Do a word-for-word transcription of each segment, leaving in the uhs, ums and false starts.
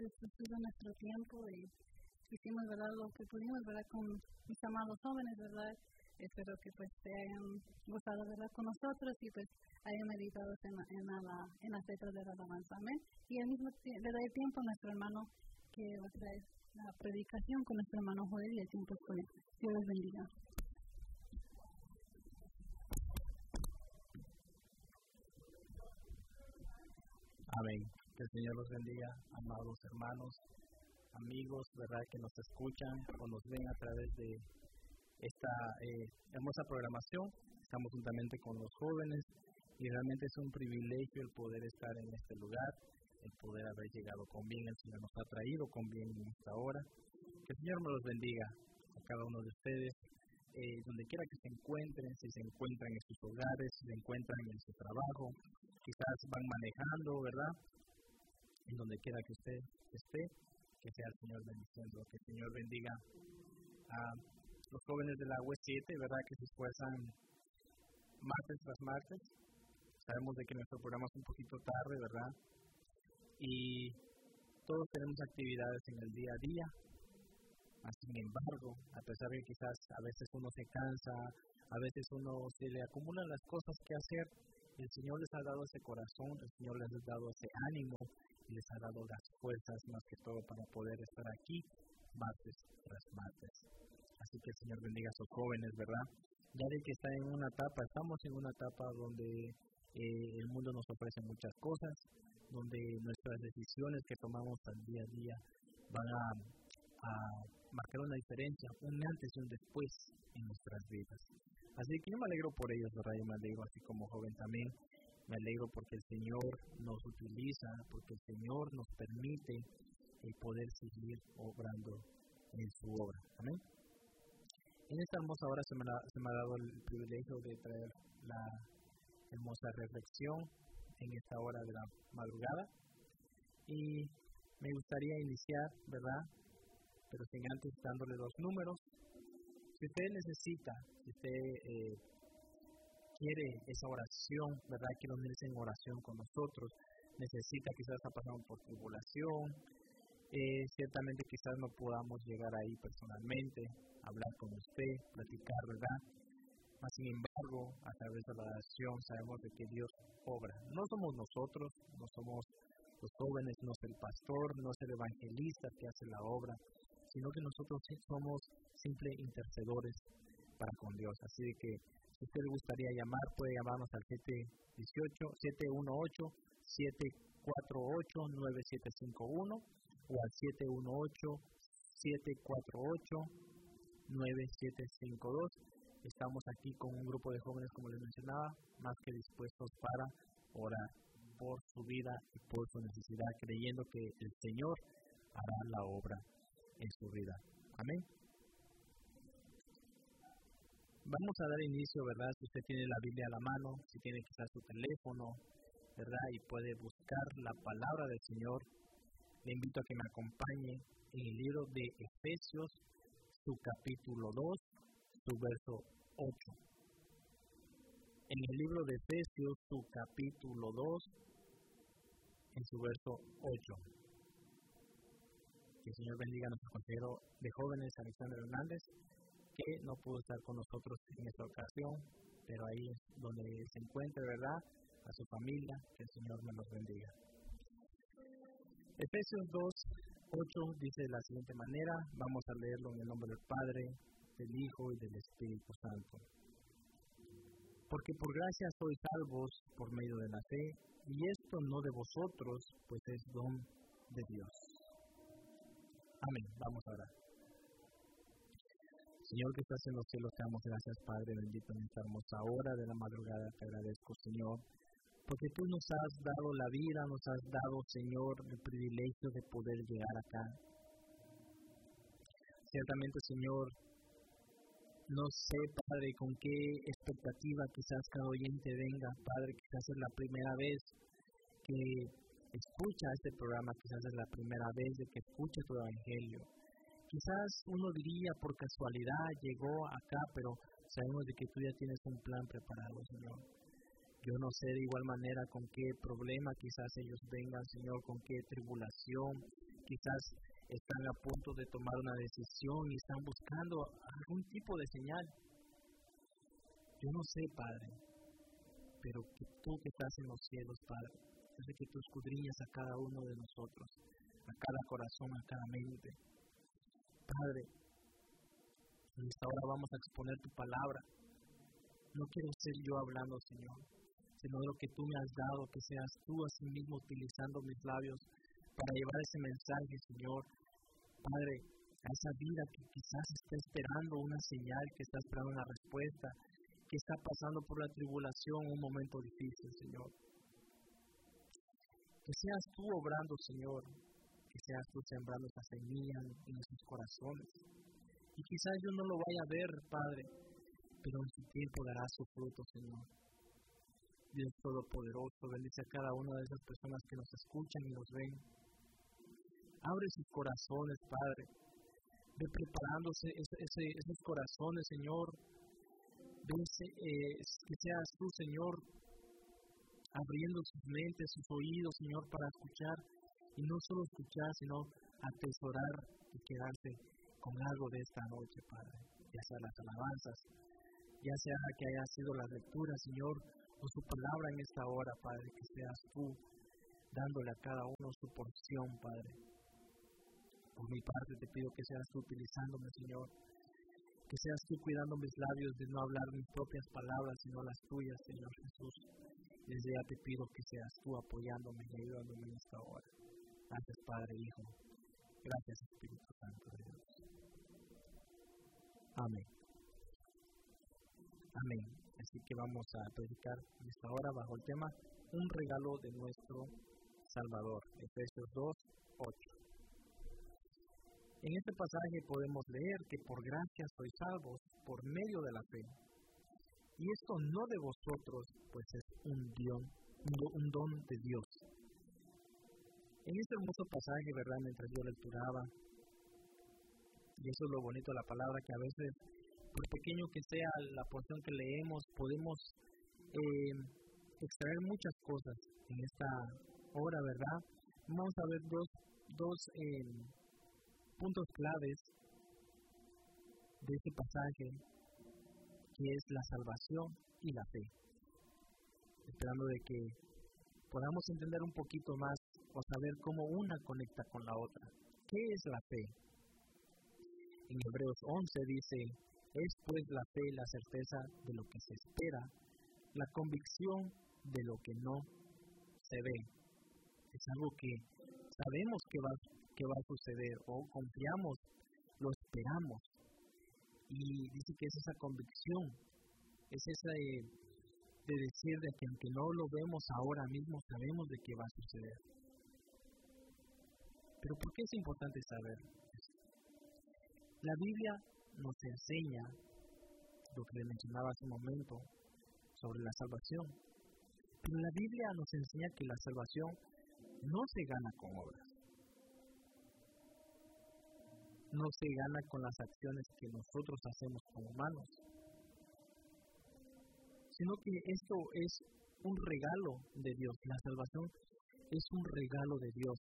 esto ha sido nuestro tiempo y hicimos, ¿verdad?, lo que pudimos, ¿verdad?, con mis amados jóvenes, ¿verdad? Espero que pues se hayan gozado, ¿verdad?, con nosotros y pues hayan meditado en, en, la, en las letras de la alabanza. Amén. Y al mismo tiempo, le doy tiempo a nuestro hermano que va a traer la predicación con nuestro hermano Joel y el tiempo es con él. Dios les bendiga. Amén. Que el Señor los bendiga, amados hermanos, amigos, ¿verdad?, que nos escuchan o nos ven a través de esta eh, hermosa programación. Estamos juntamente con los jóvenes y realmente es un privilegio el poder estar en este lugar, el poder haber llegado con bien. El Señor nos ha traído con bien en esta hora. Que el Señor me los bendiga a cada uno de ustedes, eh, donde quiera que se encuentren, si se encuentran en sus hogares, si se encuentran en su trabajo, quizás van manejando, ¿verdad? En donde quiera que usted esté, que sea el Señor bendiciendo, que el Señor bendiga a los jóvenes de la U E siete, ¿verdad?, que se esfuerzan martes tras martes. Sabemos de que nuestro programa es un poquito tarde, ¿verdad? Y todos tenemos actividades en el día a día. Sin embargo, a pesar de que quizás a veces uno se cansa, a veces uno se le acumulan las cosas que hacer, el Señor les ha dado ese corazón, el Señor les ha dado ese ánimo y les ha dado las fuerzas más que todo para poder estar aquí martes tras martes. Así que el Señor bendiga a sus jóvenes, ¿verdad? Ya de que está en una etapa, estamos en una etapa donde eh, el mundo nos ofrece muchas cosas, donde nuestras decisiones que tomamos al día a día van a, a marcar una diferencia, un antes y un después en nuestras vidas. Así que yo me alegro por ellos, ¿verdad? Yo me alegro así como joven también. Me alegro porque el Señor nos utiliza, porque el Señor nos permite el poder seguir obrando en su obra. Amén. En esta hermosa hora se me, la, se me ha dado el privilegio de traer la hermosa reflexión en esta hora de la madrugada. Y me gustaría iniciar, ¿verdad?, pero sin antes dándole los números. Si usted necesita, si usted eh, quiere esa oración, ¿verdad?, quiere unirse en oración con nosotros, necesita, quizás ha pasado por tribulación, eh, ciertamente quizás no podamos llegar ahí personalmente, hablar con usted, platicar, ¿verdad? Mas sin embargo, a través de la oración sabemos de que Dios obra. No somos nosotros, no somos los jóvenes, no es el pastor, no es el evangelista que hace la obra, sino que nosotros sí somos simples intercedores para con Dios. Así que si usted le gustaría llamar, puede llamarnos al siete uno ocho, siete uno ocho, siete cuatro ocho, nueve siete cinco uno o al siete uno ocho, siete cuatro ocho, nueve siete cinco dos. Estamos aquí con un grupo de jóvenes, como les mencionaba, más que dispuestos para orar por su vida y por su necesidad, creyendo que el Señor hará la obra en su vida. Amén. Vamos a dar inicio, ¿verdad? Si usted tiene la Biblia a la mano, si tiene quizás su teléfono, ¿verdad?, y puede buscar la palabra del Señor, le invito a que me acompañe en el libro de Efesios, su capítulo dos, su verso ocho. En el libro de Efesios, su capítulo dos, en su verso ocho. Que el Señor bendiga a nuestro consejero de jóvenes, Alexander Hernández, que no pudo estar con nosotros en esta ocasión, pero ahí es donde se encuentra, ¿verdad?, a su familia, que el Señor me los bendiga. Efesios dos, ocho dice de la siguiente manera, vamos a leerlo en el nombre del Padre, del Hijo y del Espíritu Santo. Porque por gracia sois salvos por medio de la fe, y esto no de vosotros, pues es don de Dios. Amén. Vamos a orar. Señor que estás en los cielos, te damos gracias, Padre bendito, en esta hermosa hora de la madrugada. Te agradezco, Señor, porque tú nos has dado la vida, nos has dado, Señor, el privilegio de poder llegar acá. Ciertamente, Señor, no sé, Padre, con qué expectativa quizás cada oyente venga, Padre, quizás es la primera vez que escucha este programa, quizás es la primera vez de que escucha tu evangelio. Quizás uno diría por casualidad llegó acá, pero sabemos de que tú ya tienes un plan preparado, Señor. Yo no sé de igual manera con qué problema quizás ellos vengan, Señor, con qué tribulación, quizás están a punto de tomar una decisión y están buscando algún tipo de señal. Yo no sé, Padre, pero que tú que estás en los cielos, Padre, yo sé que tú escudriñas a cada uno de nosotros, a cada corazón, a cada mente. Padre, en esta hora vamos a exponer tu palabra. No quiero ser yo hablando, Señor, sino lo que tú me has dado, que seas tú a sí mismo utilizando mis labios para llevar ese mensaje, Señor. Padre, a esa vida que quizás está esperando una señal, que está esperando una respuesta, que está pasando por la tribulación, un momento difícil, Señor. Que seas tú obrando, Señor, que seas tú sembrando esa semilla en sus corazones. Y quizás yo no lo vaya a ver, Padre, pero en su tiempo dará su fruto, Señor. Dios Todopoderoso, bendice a cada una de esas personas que nos escuchan y nos ven. Abre sus corazones, Padre. Ve preparándose ese, ese, esos corazones, Señor. Ve eh, que seas tú, Señor, abriendo sus mentes, sus oídos, Señor, para escuchar. Y no solo escuchar, sino atesorar y quedarse con algo de esta noche, Padre. Ya sea las alabanzas, ya sea que haya sido la lectura, Señor, o su palabra en esta hora, Padre, que seas tú dándole a cada uno su porción, Padre. Por mi parte te pido que seas tú utilizándome, Señor, que seas tú cuidando mis labios de no hablar mis propias palabras, sino las tuyas, Señor Jesús. Desde ya te pido que seas tú apoyándome y ayudándome en esta hora. Gracias, Padre, Hijo. Gracias, Espíritu Santo de Dios. Amén. Amén. Así que vamos a predicar en esta hora bajo el tema Un regalo de nuestro Salvador. Efesios dos, ocho. En este pasaje podemos leer que por gracia sois salvos por medio de la fe. Y esto no de vosotros, pues es un don, un don de Dios. En este hermoso pasaje, ¿verdad? Mientras yo lecturaba, y eso es lo bonito de la palabra, que a veces, por pequeño que sea la porción que leemos, podemos eh, extraer muchas cosas en esta hora, ¿verdad? Vamos a ver dos, dos eh, puntos claves de este pasaje, que es la salvación y la fe. Esperando de que podamos entender un poquito más o saber cómo una conecta con la otra. ¿Qué es la fe? En Hebreos once dice, es pues la fe la certeza de lo que se espera, la convicción de lo que no se ve. Es algo que sabemos que va, que va a suceder o confiamos, lo esperamos. Y dice que es esa convicción, es esa de, de decir de que aunque no lo vemos ahora mismo, sabemos de que va a suceder. Pero ¿por qué es importante saber esto? La Biblia nos enseña lo que le mencionaba hace un momento sobre la salvación. Pero la Biblia nos enseña que la salvación no se gana con obras. No se gana con las acciones que nosotros hacemos como humanos, sino que esto es un regalo de Dios. La salvación es un regalo de Dios.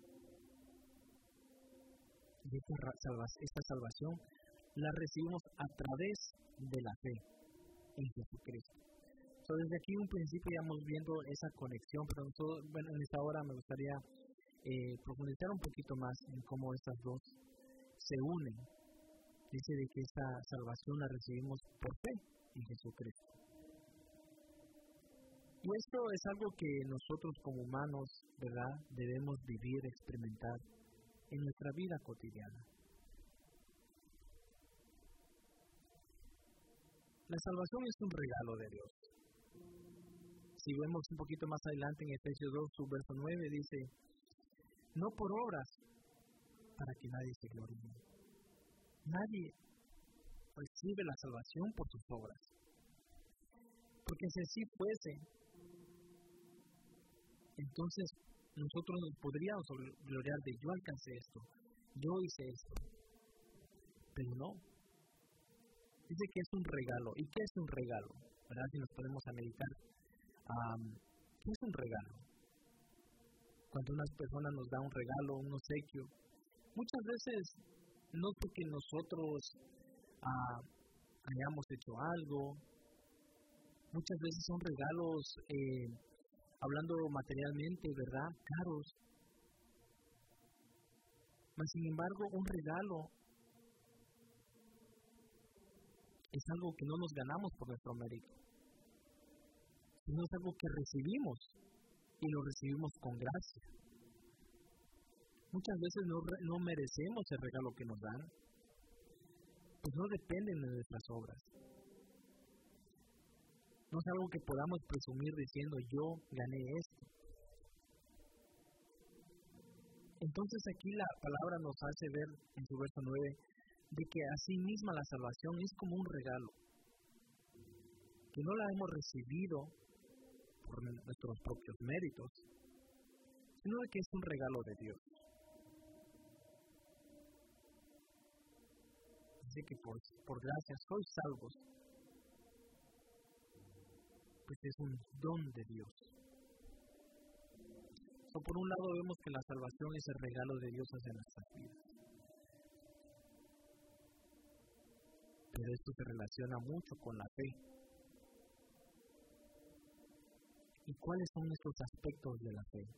Y esta, esta salvación la recibimos a través de la fe en Jesucristo. So, desde aquí un principio ya vamos viendo esa conexión, pero nosotros, bueno, en esta hora me gustaría eh, profundizar un poquito más en cómo estas dos se unen. Dice de que esta salvación la recibimos por fe en Jesucristo. Y esto es algo que nosotros como humanos, ¿verdad?, debemos vivir, experimentar en nuestra vida cotidiana. La salvación es un regalo de Dios. Si vemos un poquito más adelante en Efesios dos, su verso nueve, dice, no por obras, para que nadie se gloríe. Nadie recibe la salvación por sus obras. Porque si así fuese, entonces nosotros nos podríamos gloriar de yo alcancé esto, yo hice esto. Pero no. Dice que es un regalo. ¿Y qué es un regalo? ¿Verdad? Si nos ponemos a meditar, um, ¿qué es un regalo? Cuando una persona nos da un regalo, un obsequio, muchas veces no porque nosotros ah, hayamos hecho algo, muchas veces son regalos, eh, hablando materialmente, ¿verdad?, caros. Mas, sin embargo, un regalo es algo que no nos ganamos por nuestro mérito, sino es algo que recibimos y lo recibimos con gracia. Muchas veces no, no merecemos el regalo que nos dan, pues no dependen de nuestras obras. No es algo que podamos presumir diciendo yo gané esto. Entonces aquí la palabra nos hace ver en su verso nueve de que así misma la salvación es como un regalo, que no la hemos recibido por nuestros propios méritos, sino de que es un regalo de Dios. Así que por, por gracia sois salvos, pues es un don de Dios. So, por un lado vemos que la salvación es el regalo de Dios hacia nuestras vidas. Pero esto se relaciona mucho con la fe. ¿Y cuáles son estos aspectos de la fe?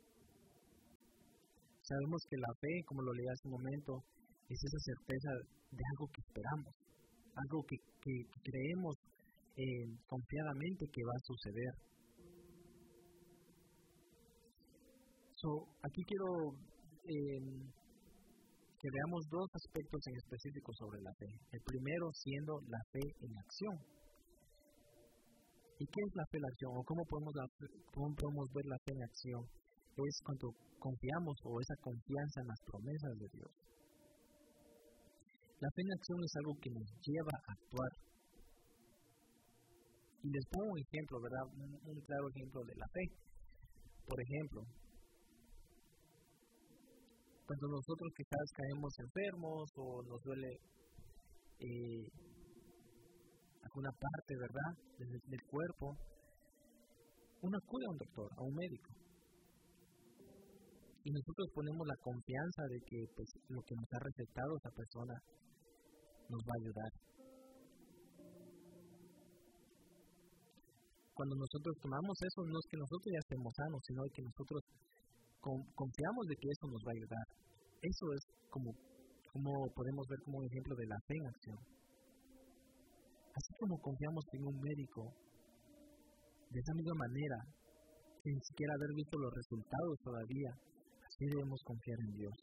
Sabemos que la fe, como lo leí hace un momento, es esa certeza de algo que esperamos, algo que, que, que creemos eh, confiadamente que va a suceder. So, aquí quiero eh, que veamos dos aspectos en específico sobre la fe. El primero siendo la fe en acción. ¿Y qué es la fe en acción? ¿O cómo podemos, la, cómo podemos ver la fe en acción? Es cuando confiamos o esa confianza en las promesas de Dios. La fe en acción es algo que nos lleva a actuar. Y les pongo un ejemplo, ¿verdad? Un, un claro ejemplo de la fe. Por ejemplo, cuando nosotros quizás caemos enfermos o nos duele eh, alguna parte, ¿verdad?, del, del cuerpo, uno acude a un doctor, a un médico. Y nosotros ponemos la confianza de que pues, lo que nos ha recetado esa persona nos va a ayudar. Cuando nosotros tomamos eso, no es que nosotros ya estemos sanos, sino que nosotros confiamos de que eso nos va a ayudar. Eso es como, como podemos ver como un ejemplo de la fe en acción. Así como confiamos en un médico, de esa misma manera, sin siquiera haber visto los resultados todavía, así debemos confiar en Dios.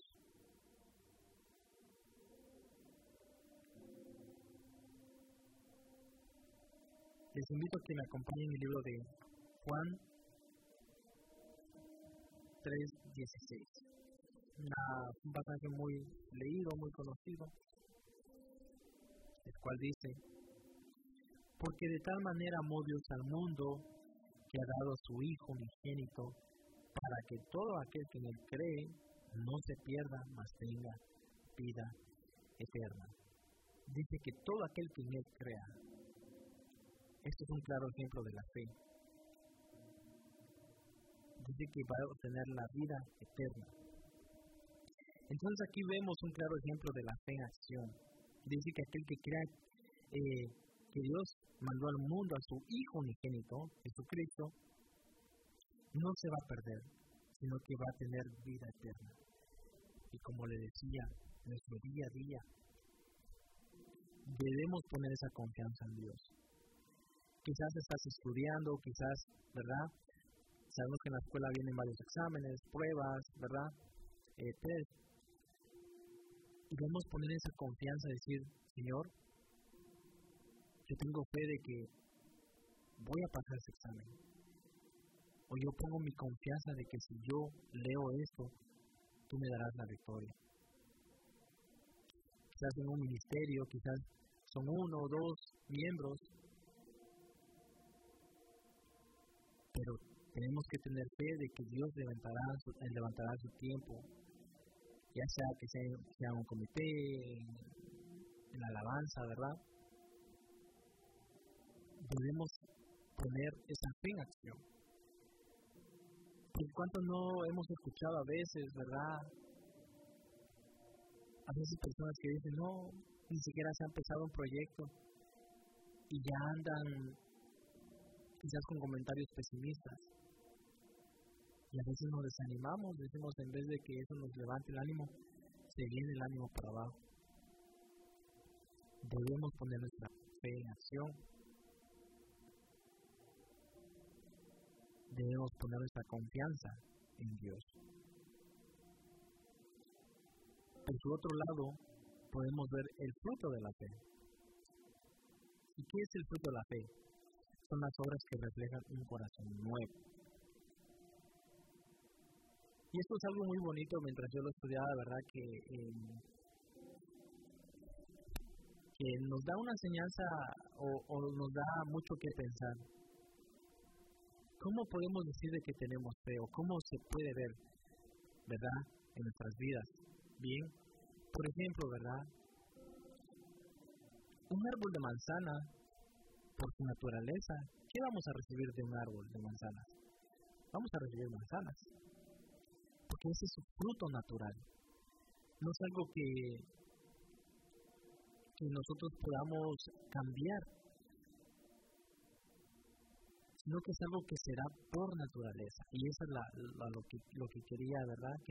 Les invito a que me acompañen en el libro de Juan tres dieciséis. Una, un pasaje muy leído, muy conocido, el cual dice: porque de tal manera amó Dios al mundo, que ha dado a su Hijo unigénito, para que todo aquel que en él cree no se pierda, mas tenga vida eterna. Dice que todo aquel que en él crea. Esto es un claro ejemplo de la fe. Dice que va a obtener la vida eterna. Entonces aquí vemos un claro ejemplo de la fe en acción. Dice que aquel que crea eh, que Dios mandó al mundo a su Hijo unigénito, Jesucristo, no se va a perder, sino que va a tener vida eterna. Y como le decía, nuestro día a día, debemos poner esa confianza en Dios. Quizás estás estudiando, quizás, ¿verdad? Sabemos que en la escuela vienen varios exámenes, pruebas, ¿verdad? Eh, test. Y debemos poner esa confianza y decir: Señor, yo tengo fe de que voy a pasar ese examen. O yo pongo mi confianza de que si yo leo esto, tú me darás la victoria. Quizás en un ministerio, quizás son uno o dos miembros, pero tenemos que tener fe de que Dios levantará su, levantará su tiempo, ya sea que sea, sea un comité, en la alabanza, ¿verdad? Debemos poner esa fe en acción. Pues cuánto no hemos escuchado a veces, ¿verdad? A veces personas que dicen, no, ni siquiera se ha empezado un proyecto y ya andan quizás con comentarios pesimistas. Y a veces nos desanimamos, decimos en vez de que eso nos levante el ánimo, se viene el ánimo para abajo. Debemos poner nuestra fe en acción. Debemos poner nuestra confianza en Dios. Por su otro lado, podemos ver el fruto de la fe. ¿Y qué es el fruto de la fe? Son las obras que reflejan un corazón nuevo. Y esto es algo muy bonito mientras yo lo estudiaba, de verdad que, eh, que nos da una enseñanza o, o nos da mucho que pensar. ¿Cómo podemos decir de que tenemos fe o cómo se puede ver, verdad, en nuestras vidas? Bien, por ejemplo, ¿verdad? Un árbol de manzana, por su naturaleza, ¿qué vamos a recibir de un árbol de manzanas? Vamos a recibir manzanas. Porque ese es su fruto natural. No es algo que, que nosotros podamos cambiar, sino que es algo que será por naturaleza. Y eso es la, la, lo, que, lo que quería, ¿verdad?, que